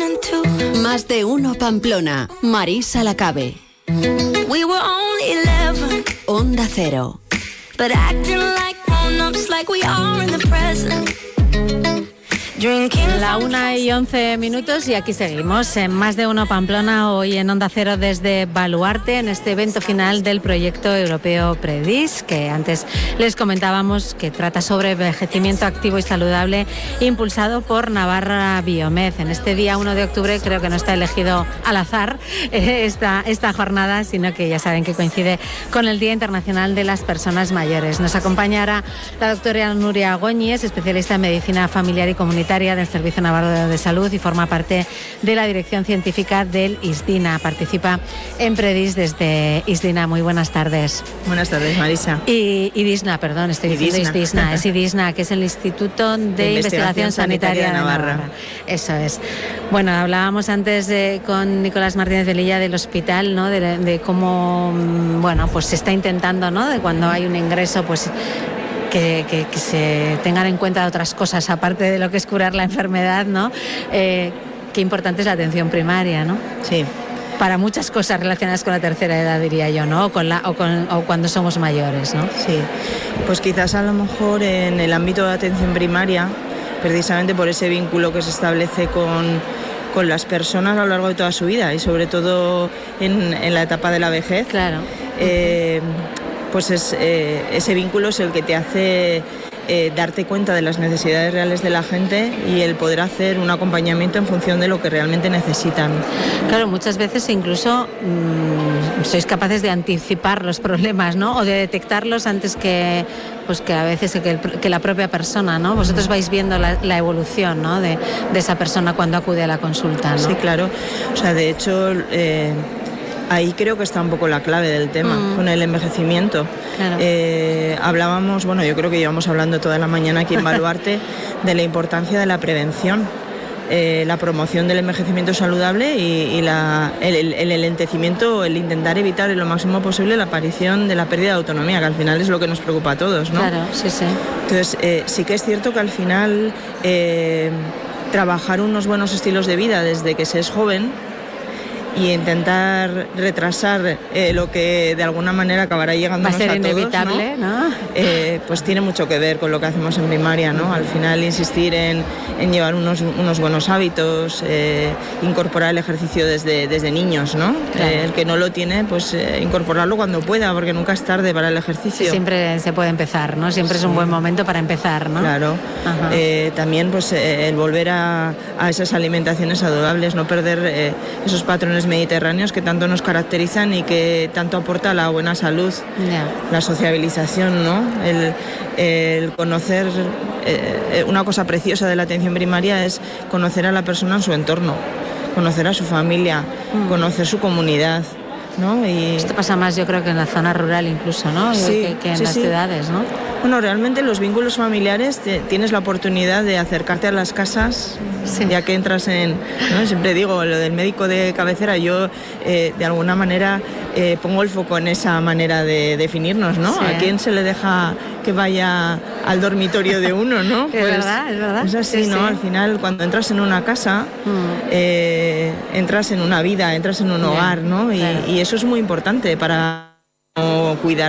Más de uno Pamplona. Marisa Lacabe. We were only 11. Onda Cero. But acting like grown-ups, like we are in the present. La 1:11 y aquí seguimos en Más de uno Pamplona, hoy en Onda Cero desde Baluarte, en este evento final del proyecto europeo PREDIS, que antes les comentábamos que trata sobre envejecimiento activo y saludable, impulsado por Navarra Biomed. En este día 1 de octubre creo que no está elegido al azar esta jornada, sino que ya saben que coincide con el Día Internacional de las Personas Mayores. Nos acompaña ahora la doctora Nuria Goñies, especialista en medicina familiar y comunitaria del Servicio Navarro de Salud y forma parte de la dirección científica del ISDINA. Participa en PREDIS desde ISDINA. Muy buenas tardes. Buenas tardes, Marisa. Y IDISNA, perdón, estoy diciendo ISDISNA. Es IDISNA, que es el Instituto de Investigación Sanitaria de Navarra. Eso es. Bueno, hablábamos antes con Nicolás Martínez Velilla del hospital, ¿no? De cómo, bueno, pues se está intentando, ¿no? De cuando hay un ingreso, pues que se tengan en cuenta otras cosas aparte de lo que es curar la enfermedad, ¿no? Qué importante es la atención primaria, ¿no? Sí. Para muchas cosas relacionadas con la tercera edad, diría yo, ¿no? O cuando somos mayores, ¿no? Sí. Pues quizás a lo mejor en el ámbito de atención primaria, precisamente por ese vínculo que se establece con las personas a lo largo de toda su vida y sobre todo en la etapa de la vejez. Claro. Pues ese vínculo es el que te hace darte cuenta de las necesidades reales de la gente y el poder hacer un acompañamiento en función de lo que realmente necesitan. Claro, muchas veces incluso sois capaces de anticipar los problemas, ¿no? O de detectarlos antes que a veces que la propia persona, ¿no? Vosotros vais viendo la evolución, ¿no? de esa persona cuando acude a la consulta, ¿no? Sí, claro. O sea, de hecho, ahí creo que está un poco la clave del tema, con el envejecimiento. Claro. Hablábamos, bueno, yo creo que llevamos hablando toda la mañana aquí en Baluarte de la importancia de la prevención, la promoción del envejecimiento saludable y el enlentecimiento, el intentar evitar en lo máximo posible la aparición de la pérdida de autonomía, que al final es lo que nos preocupa a todos, ¿no? Claro, sí, sí. Entonces, sí que es cierto que al final trabajar unos buenos estilos de vida desde que se es joven y intentar retrasar lo que de alguna manera acabará llegando a todos, va a ser inevitable, ¿no? Pues tiene mucho que ver con lo que hacemos en primaria, ¿no? Al final insistir en llevar unos buenos hábitos, incorporar el ejercicio desde niños, ¿no? Claro. El que no lo tiene, pues incorporarlo cuando pueda, porque nunca es tarde para el ejercicio. Sí, siempre se puede empezar, ¿no? Siempre es un buen momento para empezar, ¿no? Claro. También pues el volver a esas alimentaciones saludables, no perder esos patrones mediterráneos que tanto nos caracterizan y que tanto aporta la buena salud, la sociabilización, ¿no? El conocer, una cosa preciosa de la atención primaria es conocer a la persona en su entorno, conocer a su familia, conocer su comunidad, ¿no? Y esto pasa más, yo creo, que en la zona rural incluso, ¿no? Sí, que en las ciudades, ¿no? Bueno, realmente los vínculos familiares tienes la oportunidad de acercarte a las casas, ya que entras ¿no? Siempre digo, lo del médico de cabecera, yo de alguna manera pongo el foco en esa manera de definirnos, ¿no? Sí. ¿A quién se le deja que vaya al dormitorio de uno, no? Es verdad. Es así, ¿no? Sí. Al final, cuando entras en una casa, entras en una vida, entras en un hogar, ¿no? Y eso es muy importante para cuidar